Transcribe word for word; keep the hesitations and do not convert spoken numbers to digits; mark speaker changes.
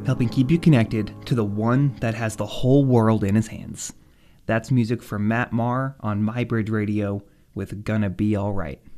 Speaker 1: helping keep you connected to the one that has the whole world in his hands. That's music from Matt Maher on My Bridge Radio with Gonna Be Alright.